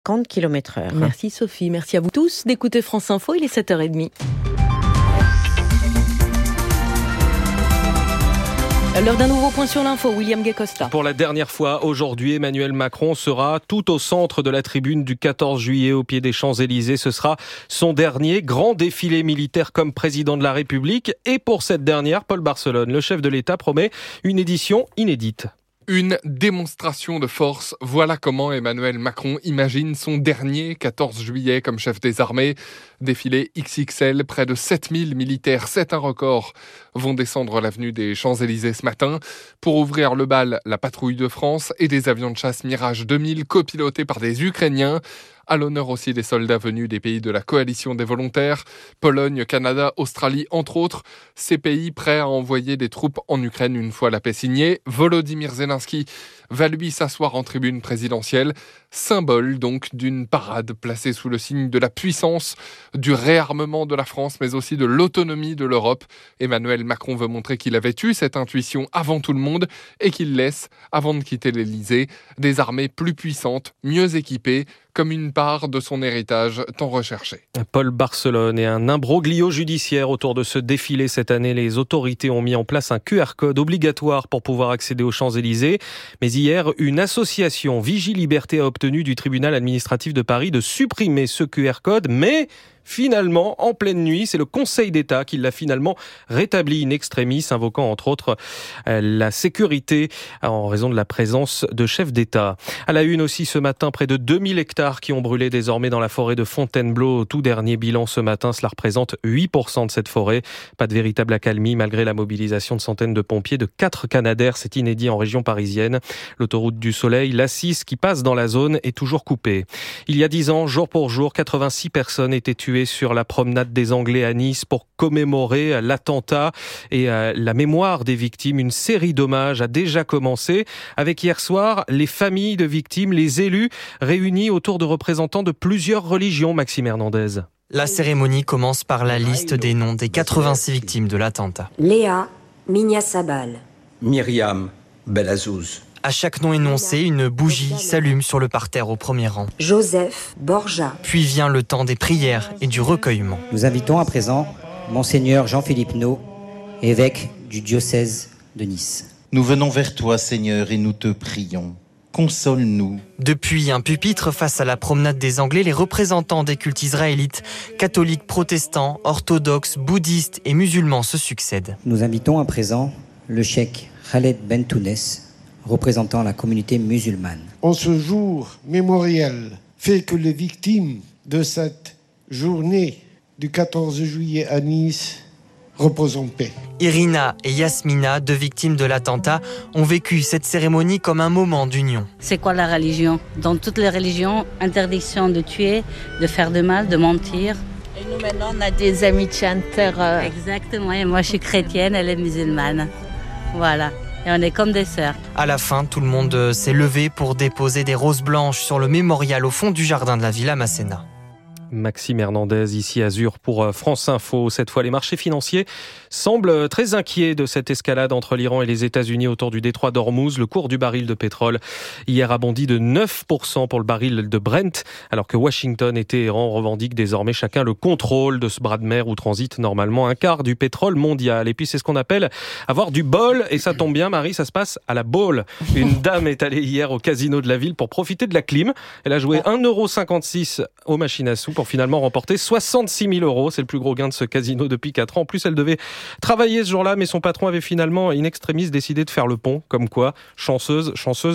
km/h. Merci Sophie, merci à vous tous d'écouter France Info, il est 7h30. L'heure d'un nouveau point sur l'info, William Guécosta. Pour la dernière fois, aujourd'hui, Emmanuel Macron sera tout au centre de la tribune du 14 juillet au pied des Champs-Élysées. Ce sera son dernier grand défilé militaire comme président de la République. Et pour cette dernière, Paul Barcelone, le chef de l'État, promet une édition inédite. Une démonstration de force, voilà comment Emmanuel Macron imagine son dernier 14 juillet comme chef des armées. Défilé XXL, près de 7000 militaires, c'est un record, vont descendre l'avenue des Champs-Élysées ce matin. Pour ouvrir le bal, la patrouille de France et des avions de chasse Mirage 2000 copilotés par des Ukrainiens. À l'honneur aussi des soldats venus des pays de la coalition des volontaires, Pologne, Canada, Australie, entre autres. Ces pays prêts à envoyer des troupes en Ukraine une fois la paix signée. Volodymyr Zelensky va lui s'asseoir en tribune présidentielle. Symbole donc d'une parade placée sous le signe de la puissance, du réarmement de la France, mais aussi de l'autonomie de l'Europe. Emmanuel Macron veut montrer qu'il avait eu cette intuition avant tout le monde et qu'il laisse, avant de quitter l'Élysée, des armées plus puissantes, mieux équipées, comme une part de son héritage tant recherché. Paul Barcelone et un imbroglio judiciaire autour de ce défilé cette année. Les autorités ont mis en place un QR code obligatoire pour pouvoir accéder aux Champs-Élysées. Mais hier, une association Vigile-Liberté a obtenu du tribunal administratif de Paris de supprimer ce QR code, mais finalement, en pleine nuit, c'est le Conseil d'État qui l'a finalement rétabli in extremis, invoquant entre autres la sécurité en raison de la présence de chefs d'État. À la une aussi ce matin, près de 2000 hectares qui ont brûlé désormais dans la forêt de Fontainebleau. Tout dernier bilan ce matin, cela représente 8% de cette forêt. Pas de véritable accalmie malgré la mobilisation de centaines de pompiers, de 4 Canadair, c'est inédit en région parisienne. L'autoroute du Soleil, l'A6 qui passe dans la zone, est toujours coupée. Il y a 10 ans, jour pour jour, 86 personnes étaient tuées sur la promenade des Anglais à Nice pour commémorer l'attentat et la mémoire des victimes. Une série d'hommages a déjà commencé avec hier soir les familles de victimes, les élus réunis autour de représentants de plusieurs religions, Maxime Hernandez. La cérémonie commence par la liste des noms des 86 victimes de l'attentat. Léa Mignasabal, Myriam Belazouz. À chaque nom énoncé, une bougie s'allume sur le parterre au premier rang. Joseph Borja. Puis vient le temps des prières et du recueillement. Nous invitons à présent Monseigneur Jean-Philippe Naud, évêque du diocèse de Nice. Nous venons vers toi, Seigneur, et nous te prions. Console-nous. Depuis un pupitre face à la promenade des Anglais, les représentants des cultes israélites, catholiques, protestants, orthodoxes, bouddhistes et musulmans se succèdent. Nous invitons à présent le cheikh Khaled Bentounès, représentant la communauté musulmane. En ce jour mémoriel, fait que les victimes de cette journée du 14 juillet à Nice reposent en paix. Irina et Yasmina, deux victimes de l'attentat, ont vécu cette cérémonie comme un moment d'union. C'est quoi la religion ? Dans toutes les religions, interdiction de tuer, de faire de mal, de mentir. Et nous maintenant, on a des amis chanteurs. Exactement, et moi je suis chrétienne, elle est musulmane. Voilà. Et on est comme des sœurs. À la fin, tout le monde s'est levé pour déposer des roses blanches sur le mémorial au fond du jardin de la Villa Masséna. Maxime Hernandez, ici à Zur pour France Info. Cette fois, les marchés financiers semblent très inquiets de cette escalade entre l'Iran et les États-Unis autour du détroit d'Ormuz. Le cours du baril de pétrole hier a bondi de 9% pour le baril de Brent, alors que Washington et Téhéran revendiquent désormais chacun le contrôle de ce bras de mer où transite normalement un quart du pétrole mondial. Et puis c'est ce qu'on appelle avoir du bol, et ça tombe bien, Marie, ça se passe à la Baule. Une dame est allée hier au casino de la ville pour profiter de la clim. Elle a joué 1,56€ aux machines à sous pour finalement remporter 66 000 €. C'est le plus gros gain de ce casino depuis 4 ans. En plus, elle devait travailler ce jour-là, mais son patron avait finalement in extremis décidé de faire le pont. Comme quoi, chanceuse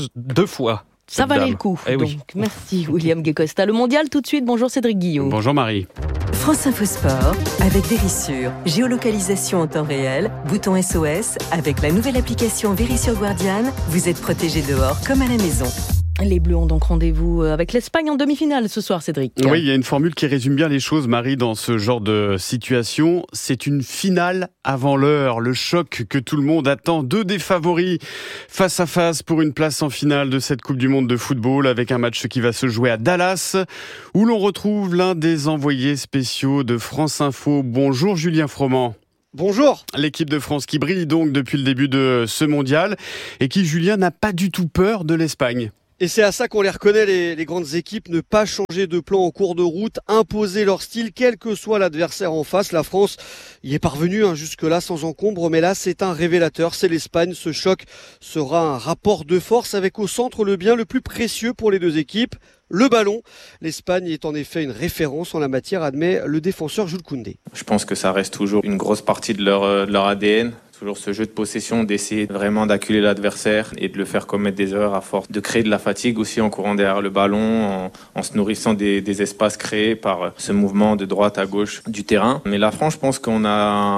2 fois. Ça valait le coup. Eh donc, oui. merci William Guécosta. Le mondial tout de suite. Bonjour Cédric Guillaume. Bonjour Marie. France Info Sport avec Vérissure. Géolocalisation en temps réel, bouton SOS. Avec la nouvelle application Vérissure Guardian, vous êtes protégé dehors comme à la maison. Les Bleus ont donc rendez-vous avec l'Espagne en demi-finale ce soir, Cédric. Oui, il y a une formule qui résume bien les choses, Marie, dans ce genre de situation. C'est une finale avant l'heure, le choc que tout le monde attend. 2 des favoris face à face pour une place en finale de cette Coupe du Monde de football, avec un match qui va se jouer à Dallas, où l'on retrouve l'un des envoyés spéciaux de France Info. Bonjour Julien Froment. Bonjour. L'équipe de France qui brille donc depuis le début de ce mondial et qui, Julien, n'a pas du tout peur de l'Espagne. Et c'est à ça qu'on les reconnaît, les grandes équipes, ne pas changer de plan en cours de route, imposer leur style, quel que soit l'adversaire en face. La France y est parvenue jusque-là sans encombre, mais là c'est un révélateur, c'est l'Espagne. Ce choc sera un rapport de force avec au centre le bien le plus précieux pour les deux équipes, le ballon. L'Espagne est en effet une référence en la matière, admet le défenseur Jules Koundé. Je pense que ça reste toujours une grosse partie de leur ADN. Toujours ce jeu de possession, d'essayer vraiment d'acculer l'adversaire et de le faire commettre des erreurs à force de créer de la fatigue aussi en courant derrière le ballon, en se nourrissant des espaces créés par ce mouvement de droite à gauche du terrain. Mais la France, je pense qu'on a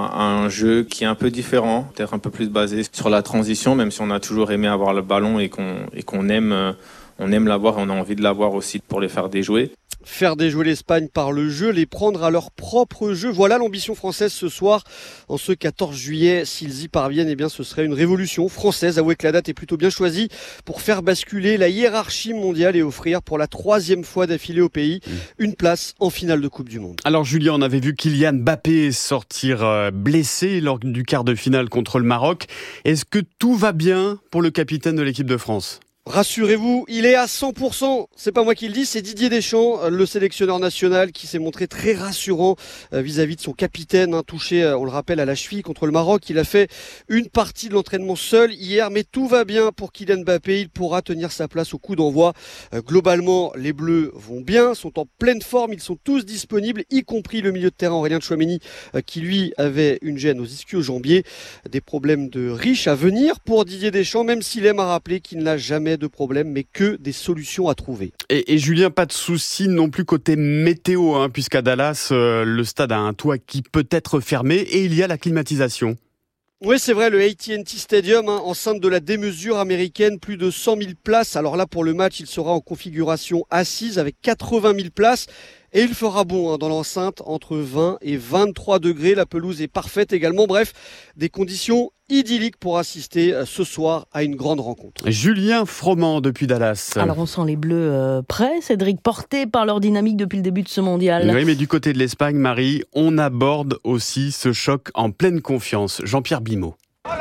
un jeu qui est un peu différent, peut-être un peu plus basé sur la transition, même si on a toujours aimé avoir le ballon et qu'on aime l'avoir et on a envie de l'avoir aussi pour les faire déjouer. Faire déjouer l'Espagne par le jeu, les prendre à leur propre jeu. Voilà l'ambition française ce soir. En ce 14 juillet, s'ils y parviennent, eh bien, ce serait une révolution française. Avouez que la date est plutôt bien choisie pour faire basculer la hiérarchie mondiale et offrir pour la 3e fois d'affilée au pays une place en finale de Coupe du Monde. Alors Julien, on avait vu Kylian Mbappé sortir blessé lors du quart de finale contre le Maroc. Est-ce que tout va bien pour le capitaine de l'équipe de France ? Rassurez-vous, il est à 100%. C'est pas moi qui le dis, c'est Didier Deschamps, le sélectionneur national, qui s'est montré très rassurant vis-à-vis de son capitaine, touché, on le rappelle, à la cheville contre le Maroc. Il a fait une partie de l'entraînement seul hier, mais tout va bien pour Kylian Mbappé. Il pourra tenir sa place au coup d'envoi. Globalement, les Bleus vont bien, sont en pleine forme, ils sont tous disponibles, y compris le milieu de terrain Aurélien Tchouaméni, qui lui avait une gêne aux ischio-jambiers. Des problèmes de riche à venir pour Didier Deschamps, même s'il aime à rappeler qu'il n'a jamais de problème, mais que des solutions à trouver. Et Julien, pas de souci non plus côté météo, puisqu'à Dallas, le stade a un toit qui peut être fermé et il y a la climatisation. Oui, c'est vrai, le AT&T Stadium, enceinte de la démesure américaine, plus de 100 000 places. Alors là, pour le match, il sera en configuration assise avec 80 000 places. Et il fera bon dans l'enceinte, entre 20 et 23 degrés. La pelouse est parfaite également. Bref, des conditions idyllique pour assister ce soir à une grande rencontre. Julien Froment depuis Dallas. Alors on sent les Bleus prêts, Cédric, portés par leur dynamique depuis le début de ce mondial. Oui, mais du côté de l'Espagne, Marie, on aborde aussi ce choc en pleine confiance. Jean-Pierre Blimaud.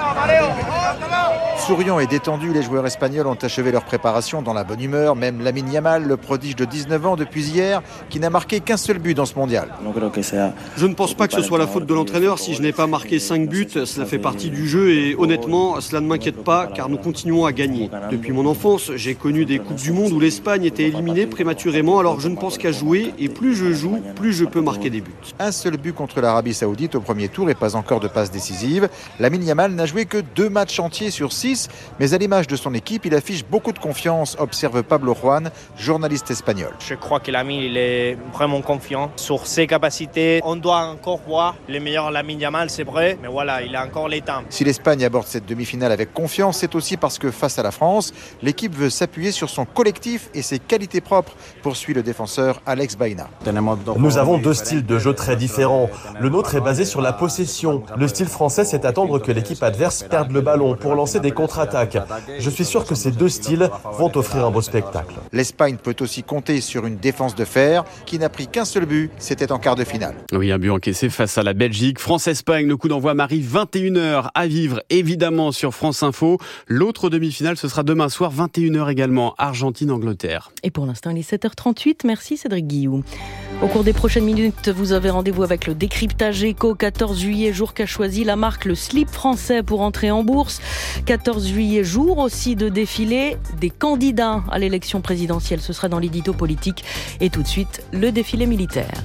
Souriants et détendus, les joueurs espagnols ont achevé leur préparation dans la bonne humeur. Même Lamine Yamal, le prodige de 19 ans depuis hier, qui n'a marqué qu'un seul but dans ce mondial. Je ne pense pas que ce soit la faute de l'entraîneur. Si je n'ai pas marqué 5 buts, cela fait partie du jeu et honnêtement, cela ne m'inquiète pas car nous continuons à gagner. Depuis mon enfance, j'ai connu des Coupes du Monde où l'Espagne était éliminée prématurément, alors je ne pense qu'à jouer et plus je joue, plus je peux marquer des buts. Un seul but contre l'Arabie Saoudite au premier tour et pas encore de passe décisive. Lamine Yamal n'a joué que 2 matchs entiers sur 6, mais à l'image de son équipe, il affiche beaucoup de confiance, observe Pablo Juan, journaliste espagnol. Je crois que Lamine il est vraiment confiant sur ses capacités. On doit encore voir le meilleur Lamine Yamal, c'est vrai, mais voilà, il a encore les temps. Si l'Espagne aborde cette demi-finale avec confiance, c'est aussi parce que face à la France, l'équipe veut s'appuyer sur son collectif et ses qualités propres, poursuit le défenseur Alex Baena. Nous avons 2 styles de jeu très différents. Le nôtre est basé sur la possession. Le style français, c'est attendre que l'équipe adverse perde le ballon pour lancer des contre-attaques. Je suis sûr que ces 2 styles vont offrir un beau spectacle. L'Espagne peut aussi compter sur une défense de fer qui n'a pris qu'un seul but, c'était en quart de finale. Oui, un but encaissé face à la Belgique. France-Espagne, le coup d'envoi Marie, 21h à vivre évidemment sur France Info. L'autre demi-finale, ce sera demain soir, 21h également, Argentine-Angleterre. Et pour l'instant, il est 7h38. Merci Cédric Guillou. Au cours des prochaines minutes, vous avez rendez-vous avec le décryptage éco. 14 juillet, jour qu'a choisi la marque le slip français pour entrer en bourse. 14 juillet, jour aussi de défilé des candidats à l'élection présidentielle. Ce sera dans l'édito politique. Et tout de suite, le défilé militaire.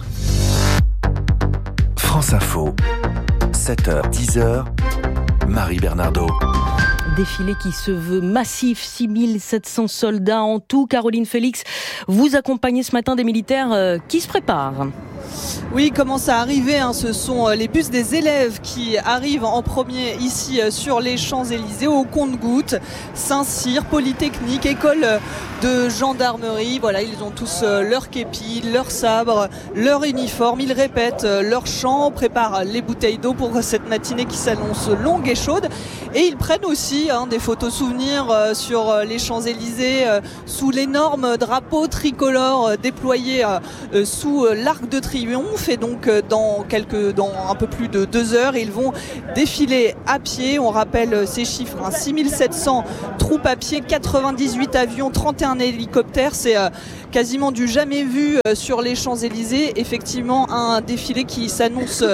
France Info, 7h, 10h, Marie Bernardo. Défilé qui se veut massif, 6700 soldats en tout. Caroline Félix, vous accompagnez ce matin des militaires qui se préparent. Oui, commence à arriver, ce sont les bus des élèves qui arrivent en premier ici sur les Champs-Élysées au compte-gouttes. Saint-Cyr, Polytechnique, école de gendarmerie. Voilà, ils ont tous leur képi, leur sabre, leur uniforme. Ils répètent leur chant, préparent les bouteilles d'eau pour cette matinée qui s'annonce longue et chaude. Et ils prennent aussi des photos souvenirs sur les Champs-Élysées sous l'énorme drapeau tricolore déployé sous l'Arc de Triomphe. triomphe et donc dans un peu plus de 2 heures, ils vont défiler à pied. On rappelle ces chiffres, 6700 troupes à pied, 98 avions, 31 hélicoptères. C'est quasiment du jamais vu sur les Champs-Élysées. Effectivement, un défilé qui s'annonce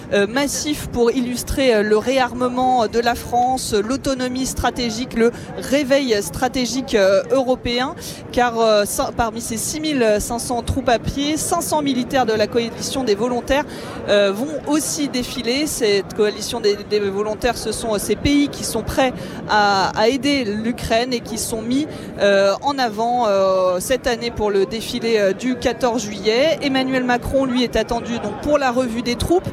massif pour illustrer le réarmement de la France, l'autonomie stratégique, le réveil stratégique européen, car parmi ces 6500 troupes à pied, 500 militaires de la coalition des volontaires vont aussi défiler. Cette coalition des volontaires, ce sont ces pays qui sont prêts à aider l'Ukraine et qui sont mis en avant cette année pour le défilé du 14 juillet. Emmanuel Macron, lui, est attendu donc pour la revue des troupes.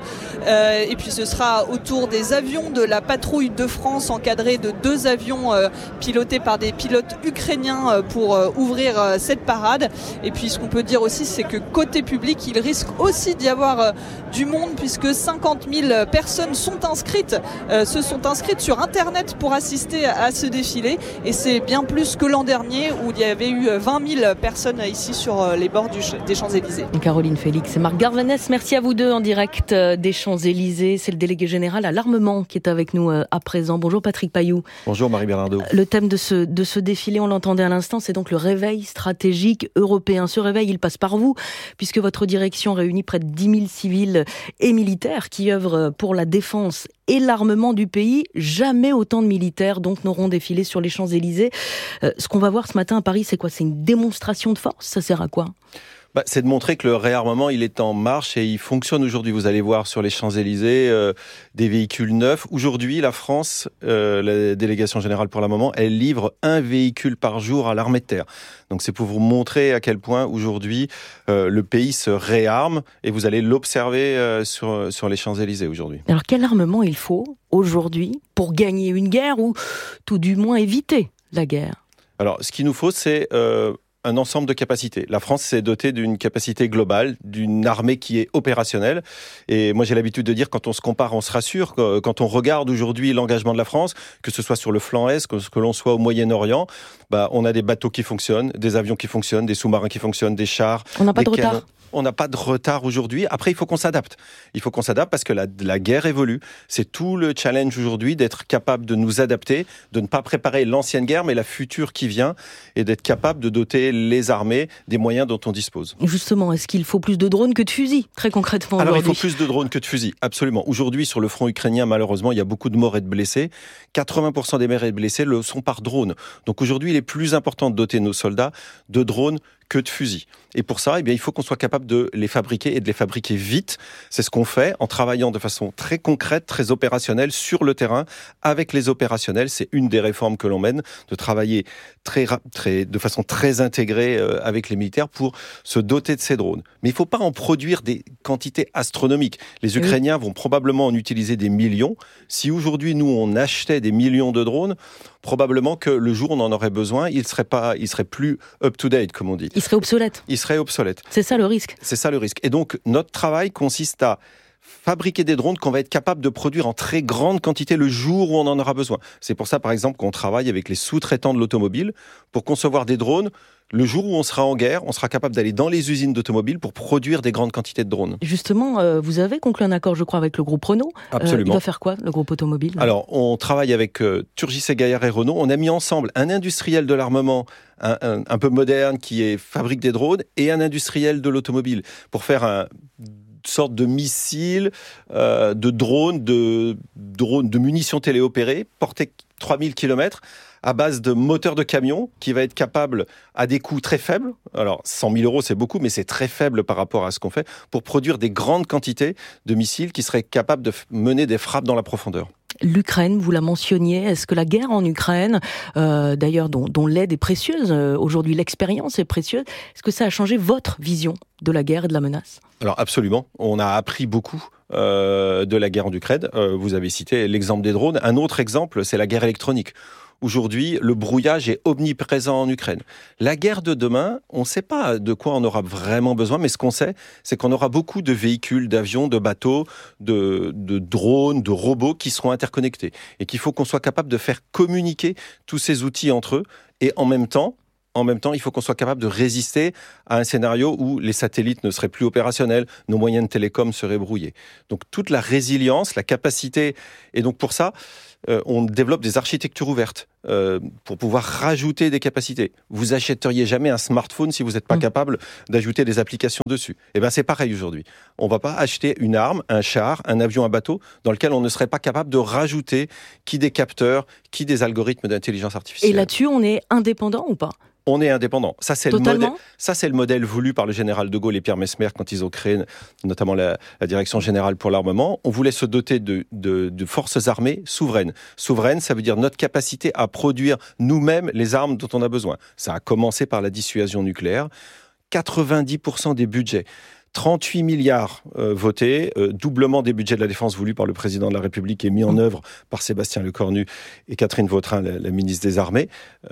Et puis ce sera au tour des avions de la patrouille de France, encadrée de 2 avions pilotés par des pilotes ukrainiens pour ouvrir cette parade. Et puis ce qu'on peut dire aussi, c'est que côté public, il risque aussi d'y avoir du monde, puisque 50 000 personnes sont inscrites, se sont inscrites sur Internet pour assister à ce défilé. Et c'est bien plus que l'an dernier, où il y avait eu 20 000 personnes ici sur les bords des Champs-Élysées. Caroline Félix et Marc Garvenès, merci à vous deux en direct des Champs-Élysées. C'est le délégué général à l'armement qui est avec nous à présent. Bonjour Patrick Pailloux. Bonjour Marie Bernardo. Le thème de ce défilé, on l'entendait à l'instant, c'est donc le réveil stratégique européen. Ce réveil, il passe par vous, puisque votre direction réunit près de 10 000 civils et militaires qui œuvrent pour la défense et l'armement du pays. Jamais autant de militaires donc n'auront défilé sur les Champs-Élysées. Ce qu'on va voir ce matin à Paris, c'est quoi ? C'est une démonstration de force ? Ça sert à quoi ? C'est de montrer que le réarmement, il est en marche et il fonctionne aujourd'hui. Vous allez voir sur les Champs-Élysées des véhicules neufs. Aujourd'hui, la France, la délégation générale pour l'armement, elle livre 1 véhicule par jour à l'armée de terre. Donc c'est pour vous montrer à quel point aujourd'hui le pays se réarme, et vous allez l'observer sur les Champs-Élysées aujourd'hui. Alors quel armement il faut aujourd'hui pour gagner une guerre, ou tout du moins éviter la guerre ? Alors ce qu'il nous faut, c'est un ensemble de capacités. La France s'est dotée d'une capacité globale, d'une armée qui est opérationnelle. Et moi, j'ai l'habitude de dire, quand on se compare, on se rassure. Quand on regarde aujourd'hui l'engagement de la France, que ce soit sur le flanc Est, que l'on soit au Moyen-Orient, on a des bateaux qui fonctionnent, des avions qui fonctionnent, des sous-marins qui fonctionnent, des chars. On n'a pas de retard. On n'a pas de retard aujourd'hui. Après, il faut qu'on s'adapte. Il faut qu'on s'adapte parce que la guerre évolue. C'est tout le challenge aujourd'hui, d'être capable de nous adapter, de ne pas préparer l'ancienne guerre, mais la future qui vient, et d'être capable de doter les armées des moyens dont on dispose. Justement, est-ce qu'il faut plus de drones que de fusils, très concrètement? Alors, il faut plus de drones que de fusils, absolument. Aujourd'hui, sur le front ukrainien, malheureusement, il y a beaucoup de morts et de blessés. 80% des morts et de blessés le sont par drone. Donc aujourd'hui, il est plus important de doter nos soldats de drones que de fusils. Et pour ça, il faut qu'on soit capable de les fabriquer, et de les fabriquer vite. C'est ce qu'on fait en travaillant de façon très concrète, très opérationnelle sur le terrain avec les opérationnels. C'est une des réformes que l'on mène, de travailler de façon très intégrée avec les militaires pour se doter de ces drones. Mais il ne faut pas en produire des quantités astronomiques. Les Ukrainiens vont probablement en utiliser des millions. Si aujourd'hui, nous, on achetait des millions de drones, probablement que le jour où on en aurait besoin, il serait plus up-to-date, comme on dit. Il serait obsolète. C'est ça le risque. C'est ça le risque. Et donc, notre travail consiste à fabriquer des drones qu'on va être capable de produire en très grande quantité le jour où on en aura besoin. C'est pour ça, par exemple, qu'on travaille avec les sous-traitants de l'automobile pour concevoir des drones. Le jour où on sera en guerre, on sera capable d'aller dans les usines d'automobiles pour produire des grandes quantités de drones. Justement, vous avez conclu un accord, je crois, avec le groupe Renault. Absolument. Il va faire quoi, le groupe automobile ? Alors, on travaille avec Turgis et Gaillard et Renault. On a mis ensemble un industriel de l'armement un peu moderne qui fabrique des drones, et un industriel de l'automobile pour faire une sorte de missile, de drone, de munitions téléopérées, portées 3000 km, à base de moteurs de camion, qui va être capable, à des coûts très faibles, alors 100 000 €, c'est beaucoup, mais c'est très faible par rapport à ce qu'on fait, pour produire des grandes quantités de missiles qui seraient capables de mener des frappes dans la profondeur. L'Ukraine, vous la mentionniez, est-ce que la guerre en Ukraine, d'ailleurs dont l'aide est précieuse, aujourd'hui l'expérience est précieuse, est-ce que ça a changé votre vision de la guerre et de la menace ? Alors absolument, on a appris beaucoup de la guerre en Ukraine. Vous avez cité l'exemple des drones. Un autre exemple, c'est la guerre électronique. Aujourd'hui, le brouillage est omniprésent en Ukraine. La guerre de demain, on ne sait pas de quoi on aura vraiment besoin, mais ce qu'on sait, c'est qu'on aura beaucoup de véhicules, d'avions, de bateaux, de drones, de robots qui seront interconnectés. Et qu'il faut qu'on soit capable de faire communiquer tous ces outils entre eux, et en même temps, en même temps, il faut qu'on soit capable de résister à un scénario où les satellites ne seraient plus opérationnels, nos moyens de télécom seraient brouillés. Donc toute la résilience, la capacité, et donc pour ça, on développe des architectures ouvertes pour pouvoir rajouter des capacités. Vous achèteriez jamais un smartphone si vous n'êtes pas capable d'ajouter des applications dessus. Et bien c'est pareil aujourd'hui. On ne va pas acheter une arme, un char, un avion, un bateau dans lequel on ne serait pas capable de rajouter qui des capteurs, qui des algorithmes d'intelligence artificielle. Et là-dessus, on est indépendant ou pas ? On est indépendant. Ça, c'est le modèle voulu par le général de Gaulle et Pierre Messmer quand ils ont créé notamment la Direction générale pour l'armement. On voulait se doter de forces armées souveraines. Souveraines, ça veut dire notre capacité à produire nous-mêmes les armes dont on a besoin. Ça a commencé par la dissuasion nucléaire. 90% des budgets. 38 milliards votés, doublement des budgets de la défense voulus par le président de la République et mis en œuvre par Sébastien Lecornu et Catherine Vautrin, la ministre des Armées.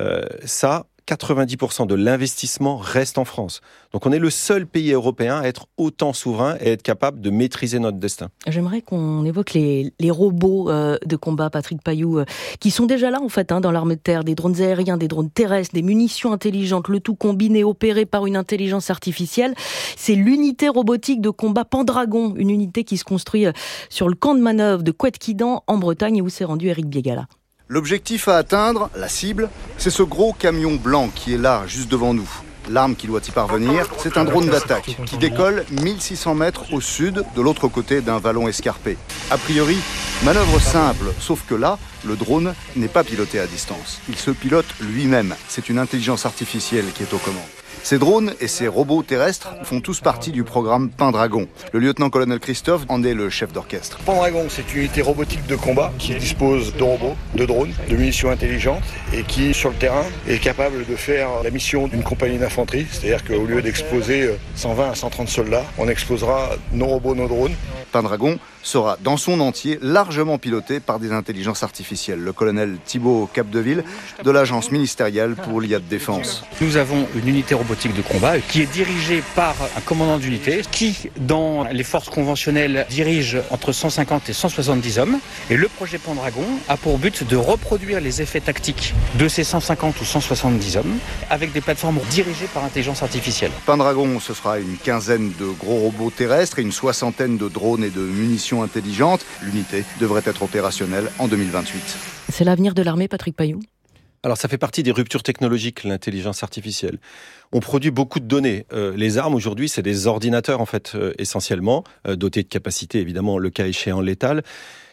90% de l'investissement reste en France. Donc on est le seul pays européen à être autant souverain et être capable de maîtriser notre destin. J'aimerais qu'on évoque les robots de combat, Patrick Payoux, qui sont déjà là en fait dans l'armée de terre, des drones aériens, des drones terrestres, des munitions intelligentes, le tout combiné, opéré par une intelligence artificielle. C'est l'unité robotique de combat Pendragon, une unité qui se construit sur le camp de manœuvre de Couët-Quidan en Bretagne et où s'est rendu Éric Biégala. L'objectif à atteindre, la cible, c'est ce gros camion blanc qui est là, juste devant nous. L'arme qui doit y parvenir, c'est un drone d'attaque qui décolle 1600 mètres au sud, de l'autre côté d'un vallon escarpé. A priori, manœuvre simple, sauf que là, le drone n'est pas piloté à distance. Il se pilote lui-même. C'est une intelligence artificielle qui est aux commandes. Ces drones et ces robots terrestres font tous partie du programme Pendragon. Le lieutenant-colonel Christophe en est le chef d'orchestre. Pendragon, c'est une unité robotique de combat qui dispose de robots, de drones, de munitions intelligentes et qui, sur le terrain, est capable de faire la mission d'une compagnie d'infanterie. C'est-à-dire qu'au lieu d'exposer 120 à 130 soldats, on exposera nos robots, nos drones. Pendragon sera dans son entier largement piloté par des intelligences artificielles. Le colonel Thibaut Capdeville de l'agence ministérielle pour l'IA de défense. Nous avons une unité robotique de combat qui est dirigée par un commandant d'unité qui, dans les forces conventionnelles, dirige entre 150 et 170 hommes. Et le projet Pendragon a pour but de reproduire les effets tactiques de ces 150 ou 170 hommes avec des plateformes dirigées par intelligence artificielle. Pendragon, ce sera une quinzaine de gros robots terrestres et une soixantaine de drones et de munitions intelligentes. L'unité devrait être opérationnelle en 2028. C'est l'avenir de l'armée, Patrick Payoux ? Alors ça fait partie des ruptures technologiques, l'intelligence artificielle. On produit beaucoup de données. Les armes aujourd'hui, c'est des ordinateurs en fait, essentiellement, dotés de capacités évidemment, le cas échéant létales.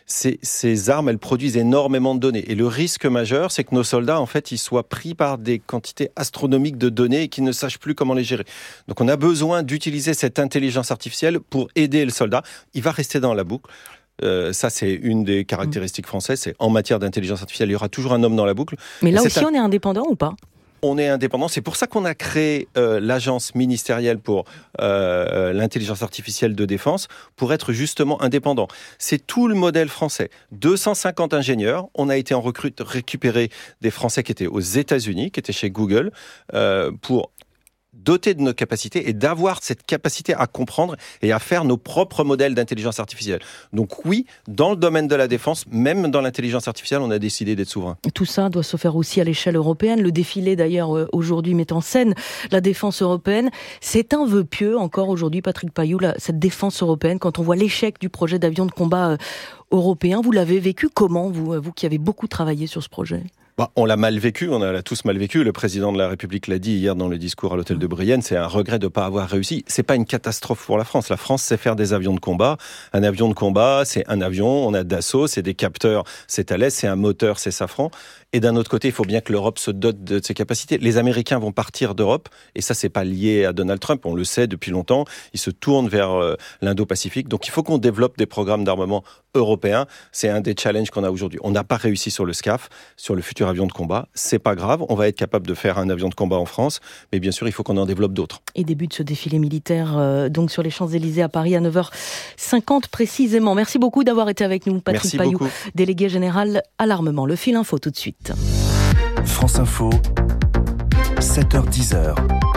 Ces armes, elles produisent énormément de données. Et le risque majeur, c'est que nos soldats, en fait, ils soient pris par des quantités astronomiques de données et qu'ils ne sachent plus comment les gérer. Donc on a besoin d'utiliser cette intelligence artificielle pour aider le soldat. Il va rester dans la boucle. Ça, c'est une des caractéristiques françaises. C'est en matière d'intelligence artificielle, il y aura toujours un homme dans la boucle. Mais là aussi, on est indépendant ou pas ? On est indépendant. C'est pour ça qu'on a créé l'agence ministérielle pour l'intelligence artificielle de défense, pour être justement indépendant. C'est tout le modèle français. 250 ingénieurs. On a été en récupérer des Français qui étaient aux États-Unis, qui étaient chez Google, pour doter de nos capacités et d'avoir cette capacité à comprendre et à faire nos propres modèles d'intelligence artificielle. Donc oui, dans le domaine de la défense, même dans l'intelligence artificielle, on a décidé d'être souverain. Tout ça doit se faire aussi à l'échelle européenne. Le défilé d'ailleurs aujourd'hui met en scène la défense européenne. C'est un vœu pieux encore aujourd'hui, Patrick Payoux, cette défense européenne, quand on voit l'échec du projet d'avion de combat européen. Vous l'avez vécu comment, vous qui avez beaucoup travaillé sur ce projet ? On l'a mal vécu, on l'a tous mal vécu. Le président de la République l'a dit hier dans le discours à l'hôtel de Brienne, c'est un regret de ne pas avoir réussi. C'est pas une catastrophe pour la France. La France sait faire des avions de combat. Un avion de combat, c'est un avion, on a Dassault, c'est des capteurs, c'est Thales, c'est un moteur, c'est Safran. Et d'un autre côté, il faut bien que l'Europe se dote de ses capacités. Les Américains vont partir d'Europe, et ça, c'est pas lié à Donald Trump, on le sait depuis longtemps. Ils se tournent vers l'Indo-Pacifique. Donc il faut qu'on développe des programmes d'armement européens. C'est un des challenges qu'on a aujourd'hui. On n'a pas réussi sur le SCAF, sur le futur avion de combat. C'est pas grave, on va être capable de faire un avion de combat en France, mais bien sûr, il faut qu'on en développe d'autres. Et début de ce défilé militaire, donc sur les Champs-Élysées à Paris à 9h50 précisément. Merci beaucoup d'avoir été avec nous, Patrick Payoux, délégué général à l'armement. Le fil info tout de suite. France Info, 7h-10h.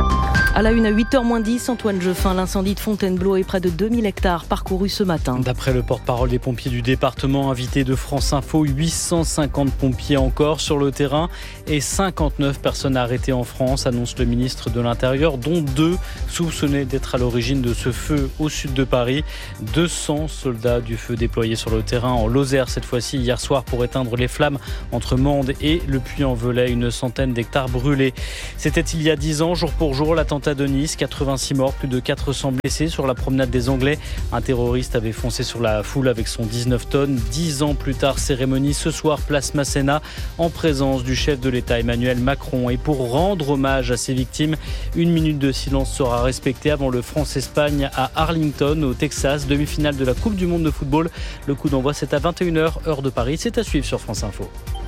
À la une, à 8h-10, Antoine Jeffin, l'incendie de Fontainebleau et près de 2000 hectares parcourus ce matin. D'après le porte-parole des pompiers du département, invité de France Info, 850 pompiers encore sur le terrain et 59 personnes arrêtées en France, annonce le ministre de l'Intérieur, dont 2 soupçonnés d'être à l'origine de ce feu au sud de Paris. 200 soldats du feu déployés sur le terrain en Lozère cette fois-ci hier soir pour éteindre les flammes entre Mende et le Puy-en-Velay, une centaine d'hectares brûlés. C'était il y a 10 ans, jour pour jour, l'attentat de Nice, 86 morts, plus de 400 blessés sur la promenade des Anglais. Un terroriste avait foncé sur la foule avec son 19 tonnes. 10 ans plus tard, cérémonie ce soir, place Masséna, en présence du chef de l'État Emmanuel Macron. Et pour rendre hommage à ces victimes, 1 minute de silence sera respectée avant le France-Espagne à Arlington, au Texas, demi-finale de la Coupe du Monde de football. Le coup d'envoi, c'est à 21h, heure de Paris. C'est à suivre sur France Info.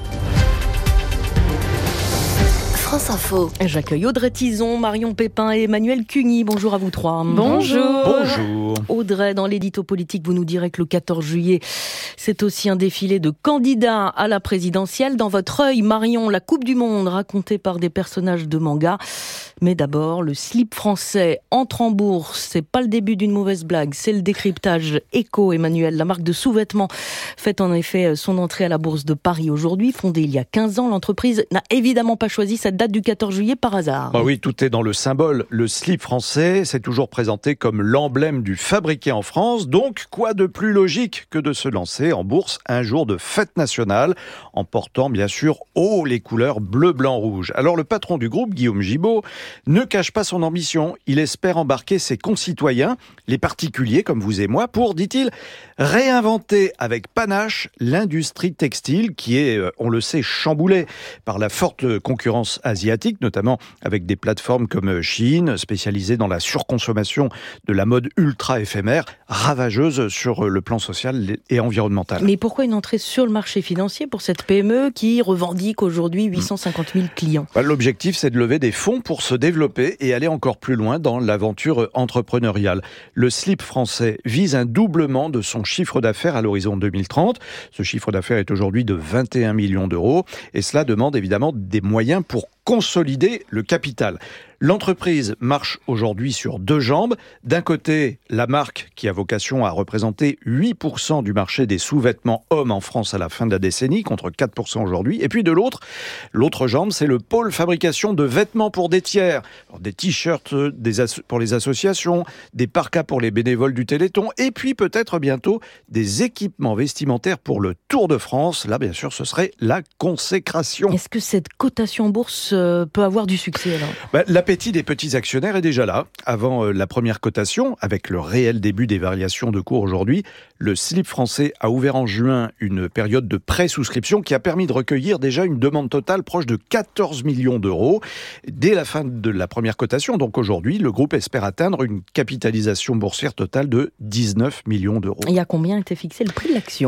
France Info. J'accueille Audrey Tizon, Marion Pépin et Emmanuel Cuny. Bonjour à vous trois. Bonjour. Bonjour. Audrey, dans l'édito politique, vous nous direz que le 14 juillet, c'est aussi un défilé de candidats à la présidentielle. Dans votre œil, Marion, la Coupe du Monde racontée par des personnages de manga. Mais d'abord, le slip français entre en bourse. C'est pas le début d'une mauvaise blague, c'est le décryptage Eco. Emmanuel, la marque de sous-vêtements, fait en effet son entrée à la bourse de Paris aujourd'hui. Fondée il y a 15 ans, l'entreprise n'a évidemment pas choisi cette date du 14 juillet par hasard. Bah oui, tout est dans le symbole. Le slip français, c'est toujours présenté comme l'emblème du fabriqué en France. Donc, quoi de plus logique que de se lancer en bourse un jour de fête nationale, en portant bien sûr haut les couleurs bleu, blanc, rouge. Alors le patron du groupe, Guillaume Gibaud, ne cache pas son ambition. Il espère embarquer ses concitoyens, les particuliers comme vous et moi, pour, dit-il, réinventer avec panache l'industrie textile qui est, on le sait, chamboulée par la forte concurrence asiatique, notamment avec des plateformes comme Shein, spécialisées dans la surconsommation de la mode ultra éphémère, ravageuse sur le plan social et environnemental. Mais pourquoi une entrée sur le marché financier pour cette PME qui revendique aujourd'hui 850 000 clients ? L'objectif, c'est de lever des fonds pour se développer et aller encore plus loin dans l'aventure entrepreneuriale. Le slip français vise un doublement de son chiffre d'affaires à l'horizon 2030. Ce chiffre d'affaires est aujourd'hui de 21 millions d'euros et cela demande évidemment des moyens pour consolider le capital. L'entreprise marche aujourd'hui sur 2 jambes. D'un côté, la marque qui a vocation à représenter 8% du marché des sous-vêtements hommes en France à la fin de la décennie, contre 4% aujourd'hui. Et puis de l'autre jambe, c'est le pôle fabrication de vêtements pour des tiers. Alors, des t-shirts pour les associations, des parkas pour les bénévoles du Téléthon, et puis peut-être bientôt des équipements vestimentaires pour le Tour de France. Là, bien sûr, ce serait la consécration. Est-ce que cette cotation en bourse peut avoir du succès alors ? L'appétit des petits actionnaires est déjà là. Avant la première cotation, avec le réel début des variations de cours aujourd'hui, le slip français a ouvert en juin une période de pré-souscription qui a permis de recueillir déjà une demande totale proche de 14 millions d'euros. Dès la fin de la première cotation, donc aujourd'hui, le groupe espère atteindre une capitalisation boursière totale de 19 millions d'euros. Et à combien était fixé le prix de l'action ?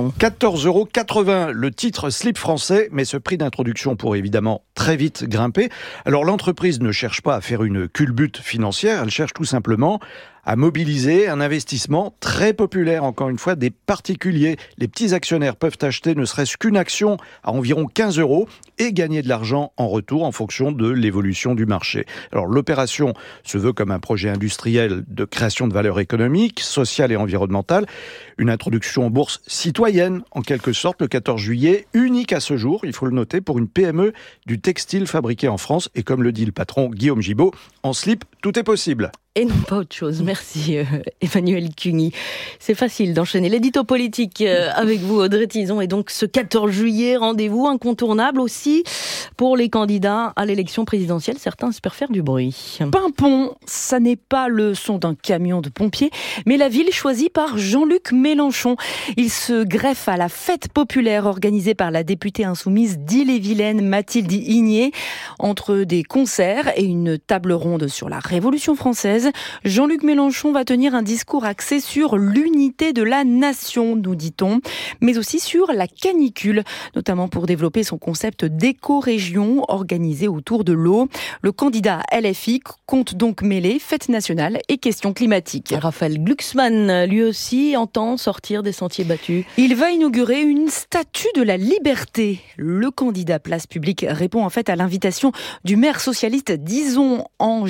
14,80 €, le titre slip français, mais ce prix d'introduction pourrait évidemment très vite grimper. Alors l'entreprise ne cherche pas à faire une culbute financière, elle cherche tout simplement à mobiliser un investissement très populaire, encore une fois, des particuliers. Les petits actionnaires peuvent acheter ne serait-ce qu'une action à environ 15 € et gagner de l'argent en retour en fonction de l'évolution du marché. Alors l'opération se veut comme un projet industriel de création de valeur économique, sociale et environnementale. Une introduction en bourse citoyenne, en quelque sorte, le 14 juillet, unique à ce jour, il faut le noter, pour une PME du textile fabriqué en France. Et comme le dit le patron Guillaume Gibaud, en slip, tout est possible. Et non pas autre chose. Merci Emmanuel Cuny. C'est facile d'enchaîner l'édito politique avec vous Audrey Tizon. Et donc ce 14 juillet, rendez-vous incontournable aussi pour les candidats à l'élection présidentielle. Certains espèrent faire du bruit. Pimpon, ça n'est pas le son d'un camion de pompiers, mais la ville choisie par Jean-Luc Mélenchon. Il se greffe à la fête populaire organisée par la députée insoumise d'Ille-et-Vilaine, Mathilde Igné. Entre des concerts et une table ronde sur la Révolution française, Jean-Luc Mélenchon va tenir un discours axé sur l'unité de la nation, nous dit-on, mais aussi sur la canicule, notamment pour développer son concept d'éco-région organisé autour de l'eau. Le candidat LFI compte donc mêler fête nationale et questions climatiques. Raphaël Glucksmann, lui aussi, entend sortir des sentiers battus. Il va inaugurer une statue de la liberté. Le candidat Place Publique répond en fait à l'invitation du maire socialiste d'Izon en Gironde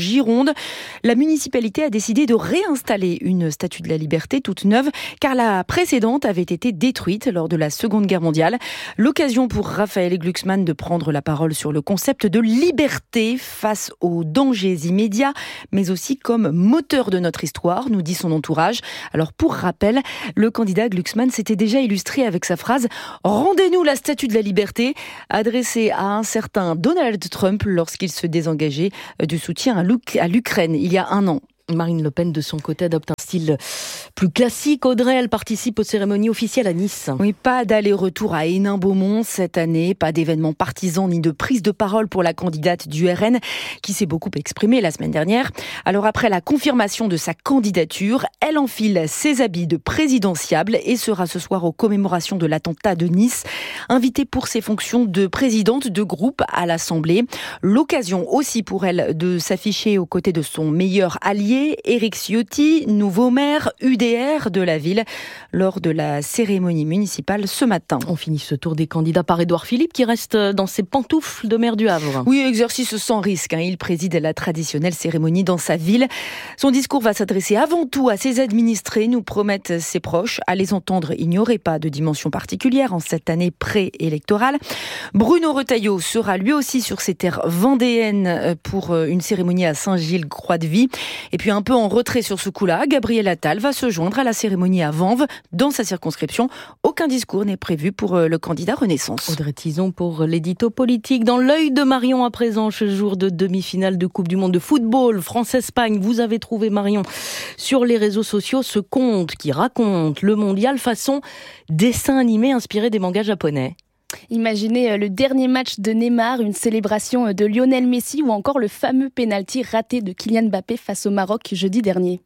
Monde. La municipalité a décidé de réinstaller une statue de la Liberté toute neuve, car la précédente avait été détruite lors de la Seconde Guerre mondiale. L'occasion pour Raphaël Glucksmann de prendre la parole sur le concept de liberté face aux dangers immédiats, mais aussi comme moteur de notre histoire, nous dit son entourage. Alors pour rappel, le candidat Glucksmann s'était déjà illustré avec sa phrase « Rendez-nous la statue de la liberté » adressée à un certain Donald Trump lorsqu'il se désengageait du soutien à l'Ukraine il y a un an. Marine Le Pen, de son côté, adopte un style plus classique. Audrey, elle participe aux cérémonies officielles à Nice. Oui, pas d'aller-retour à Hénin-Beaumont cette année, pas d'événements partisans ni de prise de parole pour la candidate du RN, qui s'est beaucoup exprimée la semaine dernière. Alors après la confirmation de sa candidature, elle enfile ses habits de présidentiable et sera ce soir aux commémorations de l'attentat de Nice, invitée pour ses fonctions de présidente de groupe à l'Assemblée. L'occasion aussi pour elle de s'afficher aux côtés de son meilleur allié, Éric Ciotti, nouveau maire UDR de la ville, lors de la cérémonie municipale ce matin. On finit ce tour des candidats par Édouard Philippe, qui reste dans ses pantoufles de maire du Havre. Oui, exercice sans risque. Il préside la traditionnelle cérémonie dans sa ville. Son discours va s'adresser avant tout à ses administrés, nous promettent ses proches. À les entendre, il n'y aurait pas de dimension particulière en cette année préélectorale. Bruno Retailleau sera lui aussi sur ses terres vendéennes pour une cérémonie à Saint-Gilles-Croix-de-Vie. Et puis un peu en retrait sur ce coup-là, Gabriel Attal va se joindre à la cérémonie à Vanves, dans sa circonscription. Aucun discours n'est prévu pour le candidat Renaissance. Audrey Tison pour l'édito politique. Dans l'œil de Marion à présent, ce jour de demi-finale de Coupe du Monde de football, France-Espagne. Vous avez trouvé, Marion, sur les réseaux sociaux ce conte qui raconte le mondial façon dessin animé inspiré des mangas japonais. Imaginez le dernier match de Neymar, une célébration de Lionel Messi ou encore le fameux pénalty raté de Kylian Mbappé face au Maroc jeudi dernier.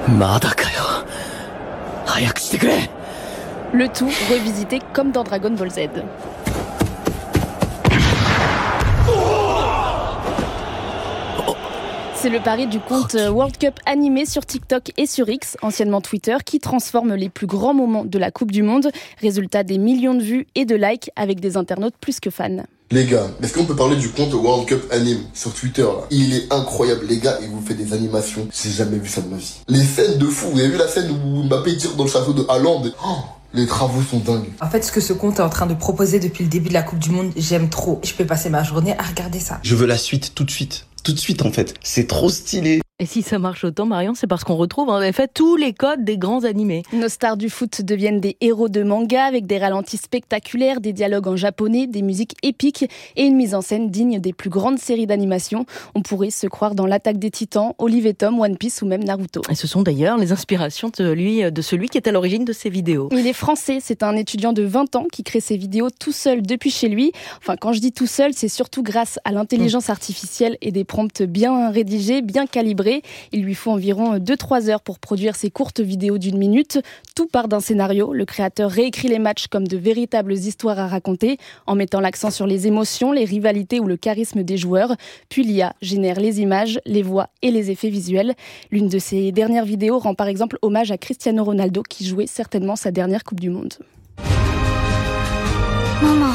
Le tout revisité comme dans Dragon Ball Z. C'est le pari du compte World Cup animé sur TikTok et sur X, anciennement Twitter, qui transforme les plus grands moments de la Coupe du Monde. Résultat, des millions de vues et de likes avec des internautes plus que fans. Les gars, est-ce qu'on peut parler du compte World Cup Anime sur Twitter là? Il est incroyable les gars, il vous fait des animations, j'ai jamais vu ça de ma vie. Les scènes de fou, vous avez vu la scène où Mbappé tire dans le château de Haaland? Les travaux sont dingues. En fait, ce que ce compte est en train de proposer depuis le début de la Coupe du Monde, j'aime trop. Je peux passer ma journée à regarder ça. Je veux la suite tout de suite. Tout de suite en fait, c'est trop stylé. Et si ça marche autant, Marion, c'est parce qu'on retrouve en effet tous les codes des grands animés. Nos stars du foot deviennent des héros de manga avec des ralentis spectaculaires, des dialogues en japonais, des musiques épiques et une mise en scène digne des plus grandes séries d'animation. On pourrait se croire dans l'Attaque des Titans, Olive et Tom, One Piece ou même Naruto. Et ce sont d'ailleurs les inspirations de celui qui est à l'origine de ces vidéos. Il est français, c'est un étudiant de 20 ans qui crée ses vidéos tout seul depuis chez lui. Enfin, quand je dis tout seul, c'est surtout grâce à l'intelligence artificielle et des prompts bien rédigés, bien calibrés. Il lui faut environ 2-3 heures pour produire ses courtes vidéos d'1 minute. Tout part d'un scénario. Le créateur réécrit les matchs comme de véritables histoires à raconter, en mettant l'accent sur les émotions, les rivalités ou le charisme des joueurs. Puis l'IA génère les images, les voix et les effets visuels. L'une de ses dernières vidéos rend par exemple hommage à Cristiano Ronaldo qui jouait certainement sa dernière Coupe du Monde. Maman,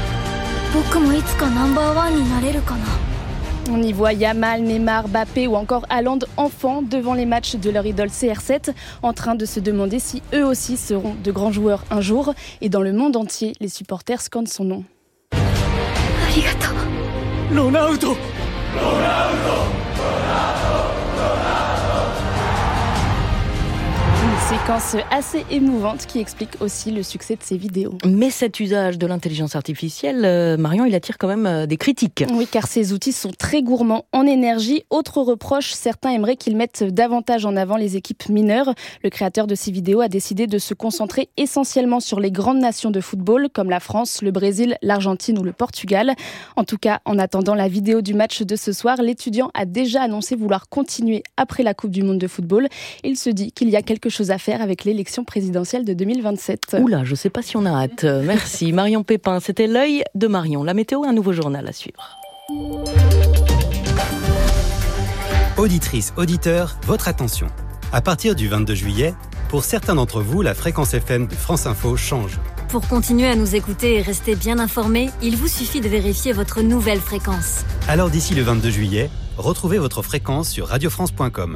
on y voit Yamal, Neymar, Mbappé ou encore Haaland enfants devant les matchs de leur idole CR7, en train de se demander si eux aussi seront de grands joueurs un jour. Et dans le monde entier, les supporters scandent son nom. Arigato. Ronaldo. Une séquence assez émouvante qui explique aussi le succès de ces vidéos. Mais cet usage de l'intelligence artificielle, Marion, il attire quand même des critiques. Oui, car ces outils sont très gourmands en énergie. Autre reproche, certains aimeraient qu'ils mettent davantage en avant les équipes mineures. Le créateur de ces vidéos a décidé de se concentrer essentiellement sur les grandes nations de football, comme la France, le Brésil, l'Argentine ou le Portugal. En tout cas, en attendant la vidéo du match de ce soir, l'étudiant a déjà annoncé vouloir continuer après la Coupe du Monde de football. Il se dit qu'il y a quelque chose à faire avec l'élection présidentielle de 2027. Oula, je ne sais pas si on a hâte. Merci Marion Pépin, c'était l'œil de Marion. La météo, un nouveau journal à suivre. Auditrices, auditeurs, votre attention. À partir du 22 juillet, pour certains d'entre vous, la fréquence FM de France Info change. Pour continuer à nous écouter et rester bien informés, il vous suffit de vérifier votre nouvelle fréquence. Alors d'ici le 22 juillet, retrouvez votre fréquence sur radiofrance.com.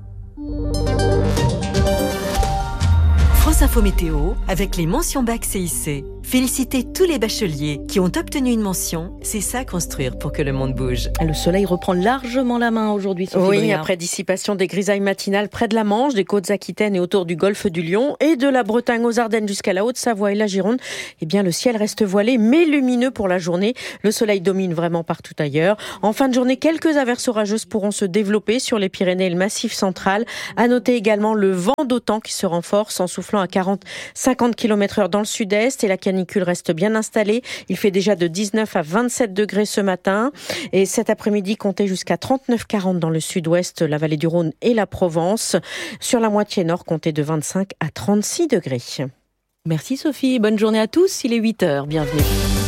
France Info Météo, avec les mentions bac CIC. Félicitez tous les bacheliers qui ont obtenu une mention. C'est ça construire pour que le monde bouge. Le soleil reprend largement la main aujourd'hui, Sophie Oui, Briard. après dissipation des grisailles matinales près de la Manche, des côtes aquitaines et autour du golfe du Lion et de la Bretagne aux Ardennes jusqu'à la Haute-Savoie et la Gironde, eh bien le ciel reste voilé mais lumineux pour la journée. Le soleil domine vraiment partout ailleurs. En fin de journée, quelques averses orageuses pourront se développer sur les Pyrénées et le Massif central. À noter également le vent d'automne qui se renforce en soufflant à 40-50 km/h dans le sud-est et la canicule reste bien installée. Il fait déjà de 19 à 27 degrés ce matin et cet après-midi comptez jusqu'à 39-40 dans le sud-ouest, la vallée du Rhône et la Provence. Sur la moitié nord, comptez de 25 à 36 degrés. Merci Sophie, bonne journée à tous, il est 8h, bienvenue.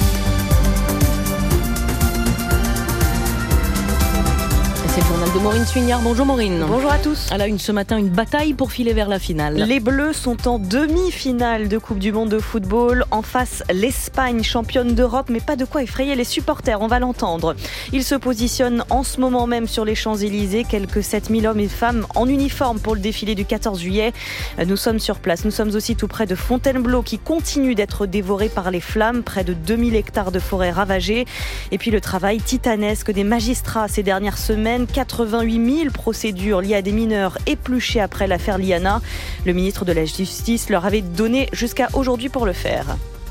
C'est le journal de Maureen Suignard. Bonjour Maureen. Bonjour à tous. À la une ce matin, une bataille pour filer vers la finale. Les Bleus sont en demi-finale de Coupe du Monde de football. En face, l'Espagne, championne d'Europe, mais pas de quoi effrayer les supporters, on va l'entendre. Ils se positionnent en ce moment même sur les Champs-Élysées. Quelques 7000 hommes et femmes en uniforme pour le défilé du 14 juillet. Nous sommes sur place. Nous sommes aussi tout près de Fontainebleau qui continue d'être dévoré par les flammes. Près de 2000 hectares de forêt ravagés. Et puis le travail titanesque des magistrats ces dernières semaines. 88 000 procédures liées à des mineurs épluchées après l'affaire Liana. Le ministre de la Justice leur avait donné jusqu'à aujourd'hui pour le faire.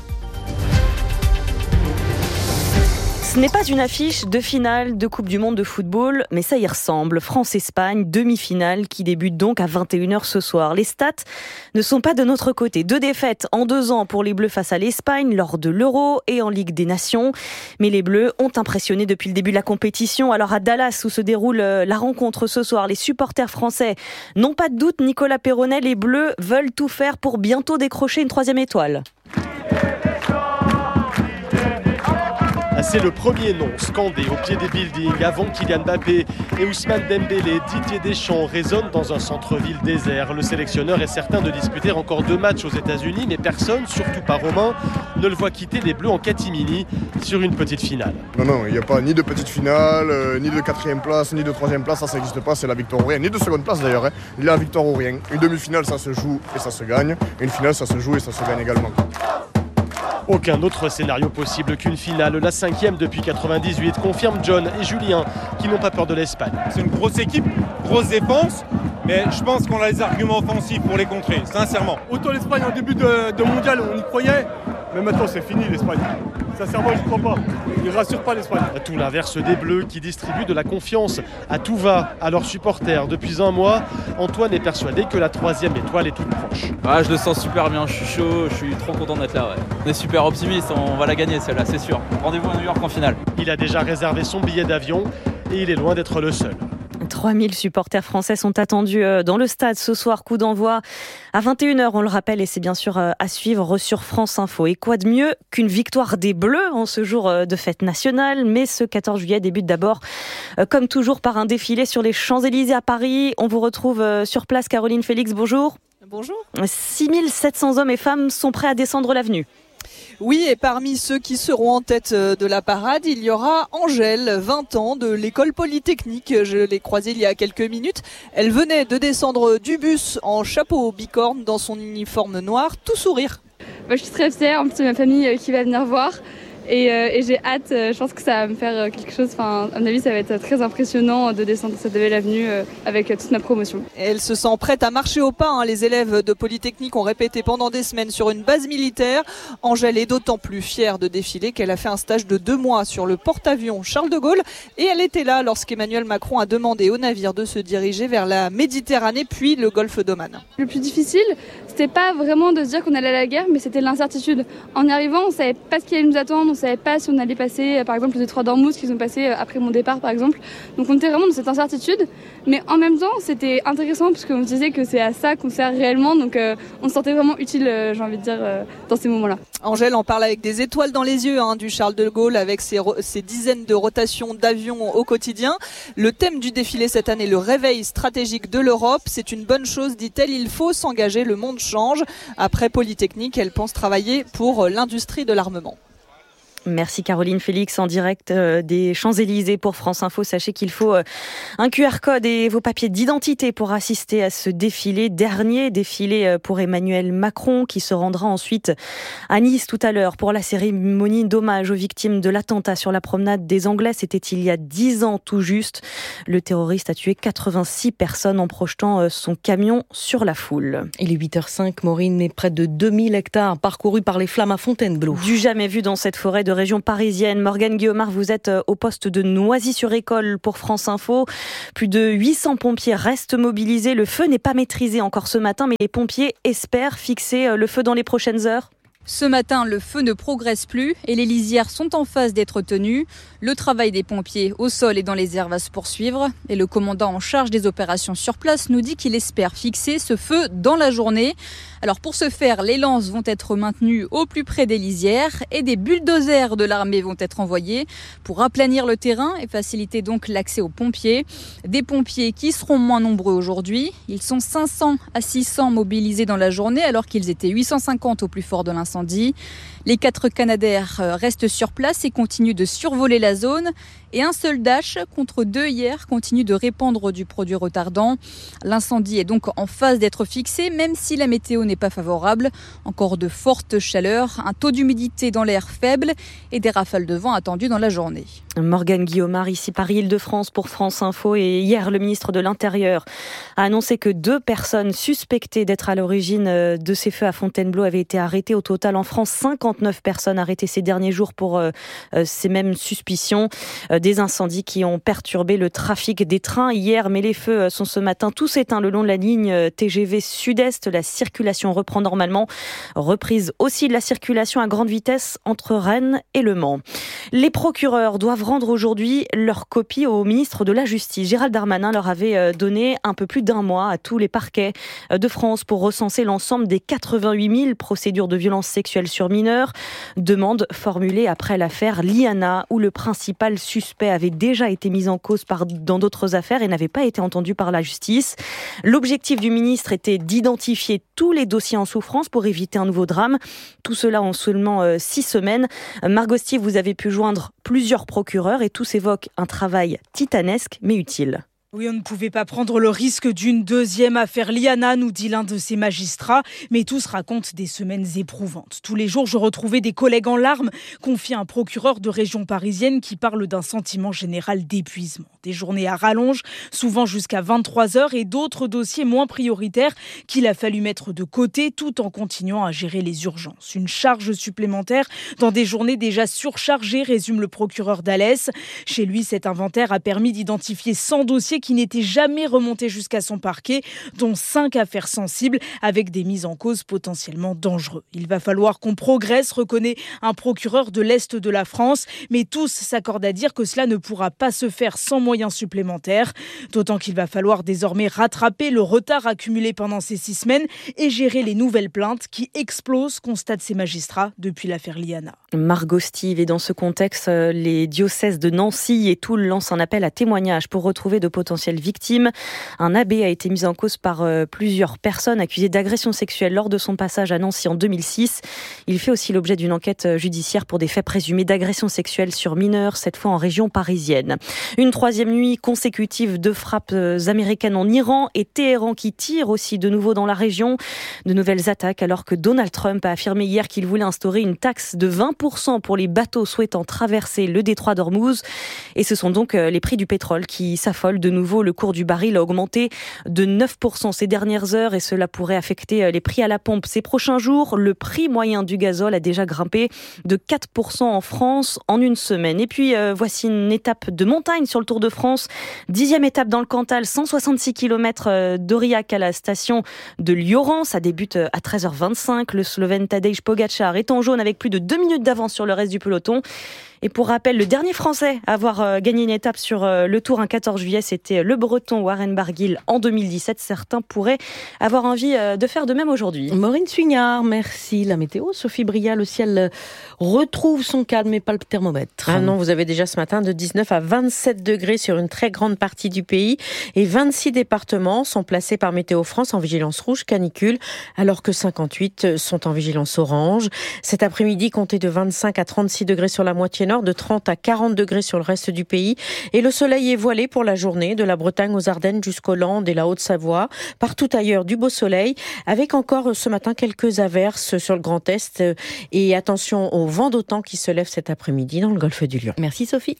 Ce n'est pas une affiche de finale de Coupe du Monde de football, mais ça y ressemble. France-Espagne, demi-finale qui débute donc à 21h ce soir. Les stats ne sont pas de notre côté. 2 défaites en 2 ans pour les Bleus face à l'Espagne lors de l'Euro et en Ligue des Nations. Mais les Bleus ont impressionné depuis le début de la compétition. Alors à Dallas où se déroule la rencontre ce soir, les supporters français n'ont pas de doute. Nicolas Perronnet, les Bleus veulent tout faire pour bientôt décrocher une 3e étoile. C'est le premier nom scandé au pied des buildings avant Kylian Mbappé et Ousmane Dembélé. Didier Deschamps résonne dans un centre-ville désert. Le sélectionneur est certain de disputer encore 2 matchs aux États-Unis, mais personne, surtout pas Romain, ne le voit quitter les Bleus en catimini sur une petite finale. Non, il n'y a pas ni de petite finale, ni de 4e place, ni de 3e place, ça n'existe pas, c'est la victoire ou rien, ni de 2e place d'ailleurs, ni la victoire ou rien. Une demi-finale, ça se joue et ça se gagne. Une finale, ça se joue et ça se gagne également. Aucun autre scénario possible qu'une finale, la 5e depuis 98, confirme John et Julien qui n'ont pas peur de l'Espagne. C'est une grosse équipe, grosse défense, mais je pense qu'on a les arguments offensifs pour les contrer, sincèrement. Autant l'Espagne en début de mondial, on y croyait, mais maintenant c'est fini l'Espagne. Sincèrement, je ne crois pas. Ils ne rassurent pas l'Espagne. Tout l'inverse des Bleus qui distribuent de la confiance à tout va à leurs supporters. Depuis un mois, Antoine est persuadé que la 3e étoile est toute proche. Ah, je le sens super bien, je suis chaud, je suis trop content d'être là. Ouais. On est super optimiste, on va la gagner celle-là, c'est sûr. Rendez-vous à New York en finale. Il a déjà réservé son billet d'avion et il est loin d'être le seul. 3000 supporters français sont attendus dans le stade ce soir, coup d'envoi à 21h, on le rappelle, et c'est bien sûr à suivre sur France Info. Et quoi de mieux qu'une victoire des Bleus en ce jour de fête nationale, mais ce 14 juillet débute d'abord, comme toujours, par un défilé sur les Champs-Élysées à Paris. On vous retrouve sur place, Caroline Félix, bonjour. Bonjour. 6700 hommes et femmes sont prêts à descendre l'avenue. Oui, et parmi ceux qui seront en tête de la parade, il y aura Angèle, 20 ans, de l'école polytechnique. Je l'ai croisée il y a quelques minutes. Elle venait de descendre du bus en chapeau bicorne dans son uniforme noir, tout sourire. Je suis très fière, en plus c'est ma famille qui va venir voir. Et j'ai hâte, je pense que ça va me faire quelque chose, à mon avis ça va être très impressionnant de descendre cette belle avenue avec toute ma promotion. Elle se sent prête à marcher au pas, les élèves de Polytechnique ont répété pendant des semaines sur une base militaire. Angèle est d'autant plus fière de défiler qu'elle a fait un stage de 2 mois sur le porte-avions Charles de Gaulle et elle était là lorsqu'Emmanuel Macron a demandé au navire de se diriger vers la Méditerranée puis le golfe d'Oman. Le plus difficile, c'était pas vraiment de se dire qu'on allait à la guerre, mais c'était l'incertitude. En arrivant, on savait pas ce qui allait nous attendre, savait pas si on allait passer, par exemple, le détroit d'Ormuz qu'ils ont passé après mon départ, par exemple. Donc on était vraiment dans cette incertitude. Mais en même temps, c'était intéressant parce qu'on se disait que c'est à ça qu'on sert réellement. Donc on se sentait vraiment utile, j'ai envie de dire, dans ces moments-là. Angèle en parle avec des étoiles dans les yeux du Charles de Gaulle, avec ses dizaines de rotations d'avions au quotidien. Le thème du défilé cette année, le réveil stratégique de l'Europe. C'est une bonne chose, dit-elle. Il faut s'engager, le monde change. Après Polytechnique, elle pense travailler pour l'industrie de l'armement. Merci Caroline Félix en direct des Champs-Élysées pour France Info. Sachez qu'il faut un QR code et vos papiers d'identité pour assister à ce défilé. Dernier défilé pour Emmanuel Macron qui se rendra ensuite à Nice tout à l'heure pour la cérémonie d'hommage aux victimes de l'attentat sur la promenade des Anglais. C'était il y a 10 ans tout juste. Le terroriste a tué 86 personnes en projetant son camion sur la foule. Il est 8h05, Maureen, mais près de 2000 hectares parcourus par les flammes à Fontainebleau. Du jamais vu dans cette forêt de région parisienne. Morgane Guillaumard, vous êtes au poste de Noisy-sur-École pour France Info. Plus de 800 pompiers restent mobilisés. Le feu n'est pas maîtrisé encore ce matin, mais les pompiers espèrent fixer le feu dans les prochaines heures. Ce matin, le feu ne progresse plus et les lisières sont en phase d'être tenues. Le travail des pompiers au sol et dans les airs va se poursuivre. Et le commandant en charge des opérations sur place nous dit qu'il espère fixer ce feu dans la journée. Alors pour ce faire, les lances vont être maintenues au plus près des lisières et des bulldozers de l'armée vont être envoyés pour aplanir le terrain et faciliter donc l'accès aux pompiers. Des pompiers qui seront moins nombreux aujourd'hui. Ils sont 500 à 600 mobilisés dans la journée alors qu'ils étaient 850 au plus fort de l'incendie. Les 4 Canadair restent sur place et continuent de survoler la zone. Et un seul Dash, contre 2 hier, continue de répandre du produit retardant. L'incendie est donc en phase d'être fixé, même si la météo n'est pas favorable. Encore de fortes chaleurs, un taux d'humidité dans l'air faible et des rafales de vent attendues dans la journée. Morgane Guillaumard, ici Paris-Île-de-France pour France Info. Et hier, le ministre de l'Intérieur a annoncé que 2 personnes suspectées d'être à l'origine de ces feux à Fontainebleau avaient été arrêtées. Au total, en France, 59 personnes arrêtées ces derniers jours pour ces mêmes suspicions. Des incendies qui ont perturbé le trafic des trains hier, mais les feux sont ce matin tous éteints le long de la ligne TGV Sud-Est. La circulation reprend normalement. Reprise aussi de la circulation à grande vitesse entre Rennes et Le Mans. Les procureurs doivent rendre aujourd'hui leur copie au ministre de la Justice. Gérald Darmanin leur avait donné un peu plus d'1 mois à tous les parquets de France pour recenser l'ensemble des 88 000 procédures de violences sexuelles sur mineurs. Demande formulée après l'affaire Liana, où le principal suspect avait déjà été mis en cause dans d'autres affaires et n'avait pas été entendu par la justice. L'objectif du ministre était d'identifier tous les dossiers en souffrance pour éviter un nouveau drame. Tout cela en seulement 6 semaines. Margot Stier, vous avez pu joindre plusieurs procureurs et tous évoquent un travail titanesque mais utile. Oui, on ne pouvait pas prendre le risque d'une deuxième affaire Liana, nous dit l'un de ces magistrats. Mais tous racontent des semaines éprouvantes. Tous les jours, je retrouvais des collègues en larmes, confie un procureur de région parisienne qui parle d'un sentiment général d'épuisement. Des journées à rallonge, souvent jusqu'à 23h, et d'autres dossiers moins prioritaires qu'il a fallu mettre de côté tout en continuant à gérer les urgences. Une charge supplémentaire dans des journées déjà surchargées, résume le procureur d'Alès. Chez lui, cet inventaire a permis d'identifier 100 dossiers qui n'étaient jamais remontés jusqu'à son parquet, dont 5 affaires sensibles avec des mises en cause potentiellement dangereux. Il va falloir qu'on progresse, reconnaît un procureur de l'Est de la France, mais tous s'accordent à dire que cela ne pourra pas se faire sans moyens supplémentaires, d'autant qu'il va falloir désormais rattraper le retard accumulé pendant ces 6 semaines et gérer les nouvelles plaintes qui explosent, constatent ces magistrats depuis l'affaire Liana. Margot Stive, et dans ce contexte, les diocèses de Nancy et Toul lancent un appel à témoignages pour retrouver de potentielles victimes. Un abbé a été mis en cause par plusieurs personnes accusées d'agression sexuelle lors de son passage à Nancy en 2006. Il fait aussi l'objet d'une enquête judiciaire pour des faits présumés d'agression sexuelle sur mineurs, cette fois en région parisienne. Une 3e nuit consécutive de frappes américaines en Iran et Téhéran qui tire aussi de nouveau dans la région. De nouvelles attaques alors que Donald Trump a affirmé hier qu'il voulait instaurer une taxe de 20% pour les bateaux souhaitant traverser le détroit d'Ormuz. Et ce sont donc les prix du pétrole qui s'affolent de nouveau, le cours du baril a augmenté de 9% ces dernières heures et cela pourrait affecter les prix à la pompe ces prochains jours. Le prix moyen du gazole a déjà grimpé de 4% en France en une semaine. Et puis, voici une étape de montagne sur le Tour de France. 10e étape dans le Cantal, 166 km d'Aurillac à la station de Lioran. Ça débute à 13h25. Le Slovène Tadej Pogačar est en jaune avec plus de 2 minutes d'avance sur le reste du peloton. Et pour rappel, le dernier Français à avoir gagné une étape sur le Tour un 14 juillet, c'était le Breton Warren Barguil en 2017. Certains pourraient avoir envie de faire de même aujourd'hui. Maureen Suignard, merci. La météo, Sophie Bria, le ciel retrouve son calme et pas le thermomètre. Ah non, vous avez déjà ce matin de 19 à 27 degrés sur une très grande partie du pays et 26 départements sont placés par Météo France en vigilance rouge canicule alors que 58 sont en vigilance orange. Cet après-midi, comptez de 25 à 36 degrés sur la moitié nord, de 30 à 40 degrés sur le reste du pays. Et le soleil est voilé pour la journée, de la Bretagne aux Ardennes jusqu'aux Landes et la Haute-Savoie. Partout ailleurs, du beau soleil, avec encore ce matin quelques averses sur le Grand Est. Et attention au vent d'OTAN qui se lève cet après-midi dans le golfe du Lion. Merci Sophie.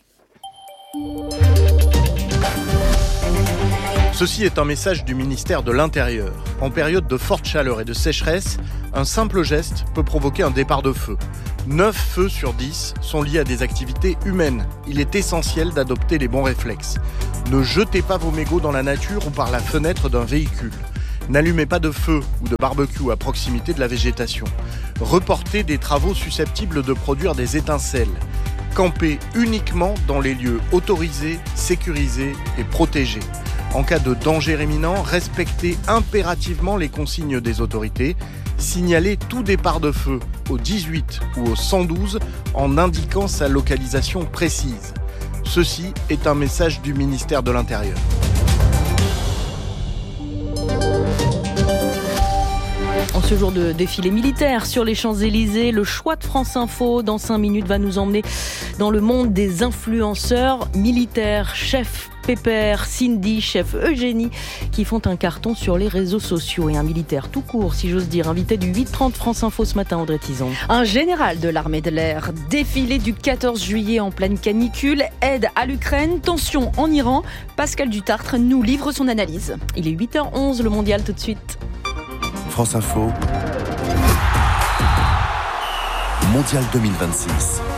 Ceci est un message du ministère de l'Intérieur. En période de forte chaleur et de sécheresse, un simple geste peut provoquer un départ de feu. 9 feux sur 10 sont liés à des activités humaines. Il est essentiel d'adopter les bons réflexes. Ne jetez pas vos mégots dans la nature ou par la fenêtre d'un véhicule. N'allumez pas de feu ou de barbecue à proximité de la végétation. Reportez des travaux susceptibles de produire des étincelles. Campez uniquement dans les lieux autorisés, sécurisés et protégés. En cas de danger imminent, respectez impérativement les consignes des autorités. Signalez tout départ de feu au 18 ou au 112 en indiquant sa localisation précise. Ceci est un message du ministère de l'Intérieur. En ce jour de défilé militaire sur les Champs-Élysées, le choix de France Info dans 5 minutes va nous emmener dans le monde des influenceurs militaires, chef Pépère, Cindy, chef Eugénie, qui font un carton sur les réseaux sociaux. Et un militaire tout court, si j'ose dire, invité du 8h30 France Info ce matin, Audrey Tison. Un général de l'armée de l'air, défilé du 14 juillet en pleine canicule, aide à l'Ukraine, tension en Iran. Pascal Dutartre nous livre son analyse. Il est 8h11, le mondial tout de suite. France Info, Mondial 2026.